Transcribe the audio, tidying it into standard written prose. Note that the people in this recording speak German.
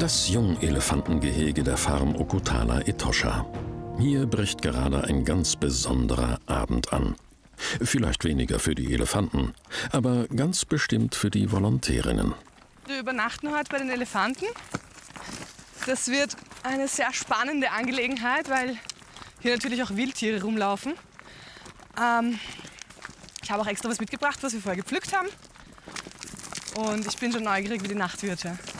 Das Jungelefantengehege der Farm Okutala Etosha. Hier bricht gerade ein ganz besonderer Abend an. Vielleicht weniger für die Elefanten, aber ganz bestimmt für die Volontärinnen. Wir übernachten heute bei den Elefanten. Das wird eine sehr spannende Angelegenheit, weil hier natürlich auch Wildtiere rumlaufen. Ich habe auch extra was mitgebracht, was wir vorher gepflückt haben. Und ich bin schon neugierig wie die Nacht wird. Ja.